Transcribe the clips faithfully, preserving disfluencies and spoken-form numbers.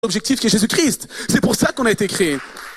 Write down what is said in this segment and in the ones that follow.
l'objectif qui est Jésus-Christ. C'est pour ça qu'on a été créé.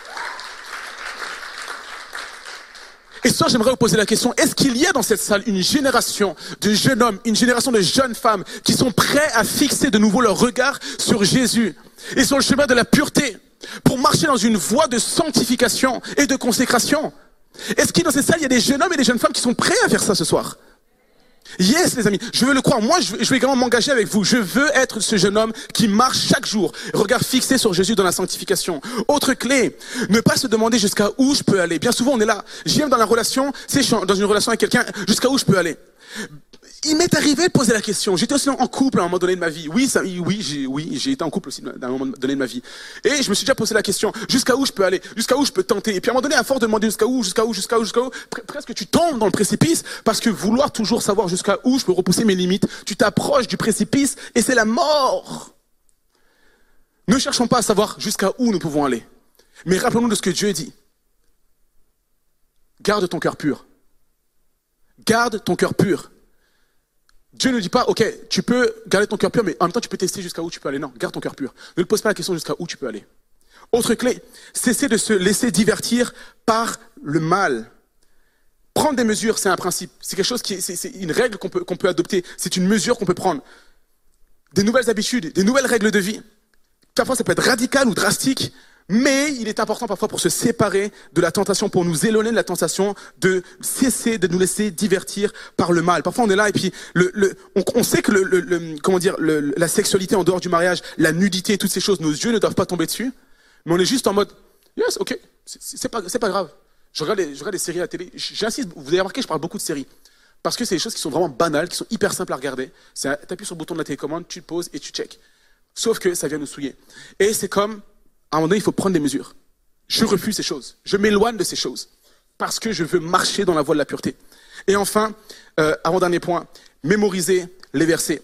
Et ce soir, j'aimerais vous poser la question, est-ce qu'il y a dans cette salle une génération de jeunes hommes, une génération de jeunes femmes qui sont prêts à fixer de nouveau leur regard sur Jésus et sur le chemin de la pureté pour marcher dans une voie de sanctification et de consécration? Est-ce que dans cette salle, il y a des jeunes hommes et des jeunes femmes qui sont prêts à faire ça ce soir? Yes, les amis, je veux le croire. Moi, je vais également m'engager avec vous. Je veux être ce jeune homme qui marche chaque jour, regard fixé sur Jésus dans la sanctification. Autre clé, ne pas se demander jusqu'à où je peux aller. Bien souvent, on est là. J'aime dans la relation, c'est je suis dans une relation avec quelqu'un, jusqu'à où je peux aller. Il m'est arrivé de poser la question. J'étais aussi en couple à un moment donné de ma vie. Oui, ça, oui, j'ai, oui, j'ai été en couple aussi à un moment donné de ma vie. Et je me suis déjà posé la question, jusqu'à où je peux aller, jusqu'à où je peux tenter. Et puis à un moment donné, à force de demander jusqu'à où, jusqu'à où, jusqu'à où, jusqu'à où, presque tu tombes dans le précipice parce que vouloir toujours savoir jusqu'à où je peux repousser mes limites, tu t'approches du précipice et c'est la mort. Ne cherchons pas à savoir jusqu'à où nous pouvons aller. Mais rappelons-nous de ce que Dieu dit. Garde ton cœur pur. Garde ton cœur pur. Dieu ne dit pas, ok, tu peux garder ton cœur pur, mais en même temps, tu peux tester jusqu'à où tu peux aller. Non, garde ton cœur pur. Ne te pose pas la question jusqu'à où tu peux aller. Autre clé, cesser de se laisser divertir par le mal. Prendre des mesures, c'est un principe. C'est quelque chose qui, c'est, c'est une règle qu'on peut, qu'on peut adopter. C'est une mesure qu'on peut prendre. Des nouvelles habitudes, des nouvelles règles de vie. Parfois, ça peut être radical ou drastique, mais il est important parfois pour se séparer de la tentation, pour nous éloigner de la tentation, de cesser de nous laisser divertir par le mal. Parfois on est là et puis le, le, on, on sait que le, le, le, comment dire, le, la sexualité en dehors du mariage, la nudité, toutes ces choses, nos yeux ne doivent pas tomber dessus, mais on est juste en mode yes, ok, c'est, c'est pas, c'est pas grave. Je regarde, les, je regarde les séries à la télé. J'insiste, vous avez remarqué, je parle beaucoup de séries parce que c'est des choses qui sont vraiment banales, qui sont hyper simples à regarder. C'est t'appuies sur le bouton de la télécommande, tu te poses et tu check. Sauf que ça vient nous souiller. Et c'est comme à un moment donné, il faut prendre des mesures. Je refuse ces choses. Je m'éloigne de ces choses. Parce que je veux marcher dans la voie de la pureté. Et enfin, euh, avant-dernier point, mémoriser les versets.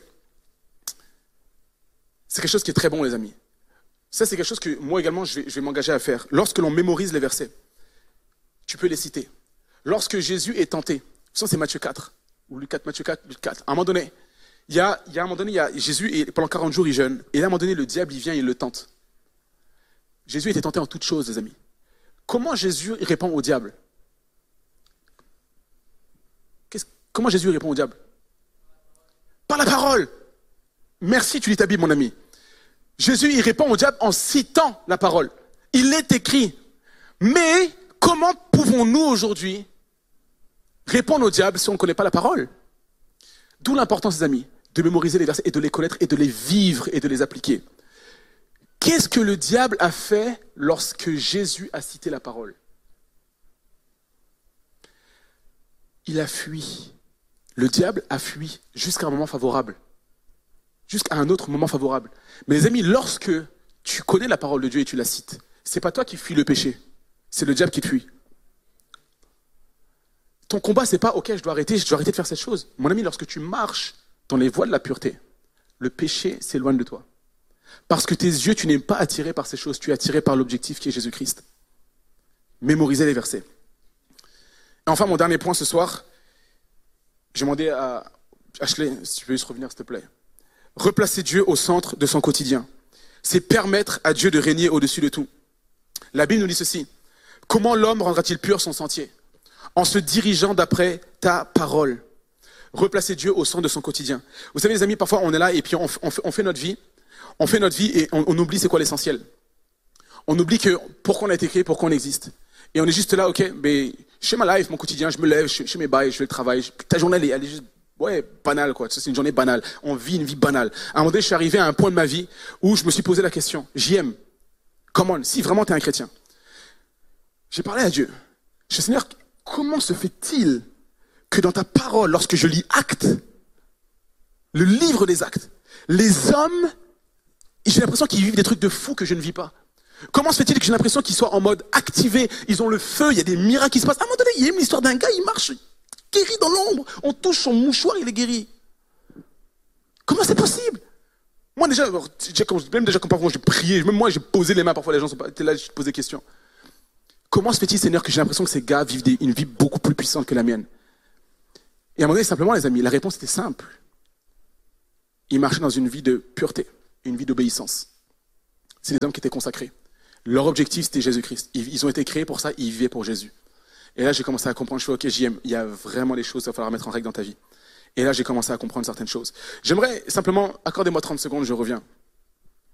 C'est quelque chose qui est très bon, les amis. Ça, c'est quelque chose que moi également, je vais, je vais m'engager à faire. Lorsque l'on mémorise les versets, tu peux les citer. Lorsque Jésus est tenté, ça c'est Matthieu quatre, ou Luc quatre, Matthieu quatre, Luc quatre. À un moment donné, il y a, il y a un moment donné, il y a Jésus, et pendant quarante jours, il jeûne. Et là, à un moment donné, le diable, il vient et il le tente. Jésus était tenté en toutes choses, les amis. Comment Jésus répond au diable? Qu'est-ce, Comment Jésus répond au diable? Par la parole. Merci, tu lis ta Bible, mon ami. Jésus, il répond au diable en citant la parole. Il est écrit. Mais comment pouvons-nous aujourd'hui répondre au diable si on ne connaît pas la parole? D'où l'importance, les amis, de mémoriser les versets et de les connaître et de les vivre et de les appliquer. Qu'est-ce que le diable a fait lorsque Jésus a cité la parole? Il a fui. Le diable a fui jusqu'à un moment favorable. Jusqu'à un autre moment favorable. Mais les amis, lorsque tu connais la parole de Dieu et tu la cites, c'est pas toi qui fuis le péché. C'est le diable qui te fuit. Ton combat, c'est pas, ok, je dois arrêter, je dois arrêter de faire cette chose. Mon ami, lorsque tu marches dans les voies de la pureté, le péché s'éloigne de toi. Parce que tes yeux, tu n'es pas attiré par ces choses, tu es attiré par l'objectif qui est Jésus-Christ. Mémorisez les versets. Et enfin, mon dernier point ce soir, j'ai demandé à Ashley, si tu peux juste revenir s'il te plaît. Replacer Dieu au centre de son quotidien. C'est permettre à Dieu de régner au-dessus de tout. La Bible nous dit ceci. Comment l'homme rendra-t-il pur son sentier? En se dirigeant d'après ta parole. Replacer Dieu au centre de son quotidien. Vous savez les amis, parfois on est là et puis on, on, fait, on fait notre vie. On fait notre vie et on, on oublie c'est quoi l'essentiel. On oublie que pourquoi on a été créé, pourquoi on existe. Et on est juste là, ok, mais je fais ma life, mon quotidien, je me lève, je fais mes bails, je fais le travail. Je, ta journée, elle est, elle est juste, ouais, banale quoi. C'est une journée banale. On vit une vie banale. À un moment donné, je suis arrivé à un point de ma vie où je me suis posé la question. J'y aime. Come on, si vraiment tu es un chrétien. J'ai parlé à Dieu. Je dis, Seigneur, comment se fait-il que dans ta parole, lorsque je lis Actes, le livre des Actes, les hommes, j'ai l'impression qu'ils vivent des trucs de fous que je ne vis pas. Comment se fait-il que j'ai l'impression qu'ils soient en mode activé, ils ont le feu, il y a des miracles qui se passent. À un moment donné, il y a une histoire d'un gars, il marche, guéri dans l'ombre. On touche son mouchoir, il est guéri. Comment c'est possible? Moi déjà, même déjà quand parfois je priais, même moi j'ai posé les mains, parfois les gens étaient là, je te posais des questions. Comment se fait-il, Seigneur, que j'ai l'impression que ces gars vivent des, une vie beaucoup plus puissante que la mienne? Et à un moment donné, simplement, les amis, la réponse était simple. Ils marchaient dans une vie de pureté, une vie d'obéissance. C'est des hommes qui étaient consacrés. Leur objectif, c'était Jésus-Christ. Ils, ils ont été créés pour ça, ils vivaient pour Jésus. Et là, j'ai commencé à comprendre, je fais, ok, J M, il y a vraiment des choses qu'il va falloir mettre en règle dans ta vie. Et là, j'ai commencé à comprendre certaines choses. J'aimerais simplement, accordez-moi trente secondes, je reviens.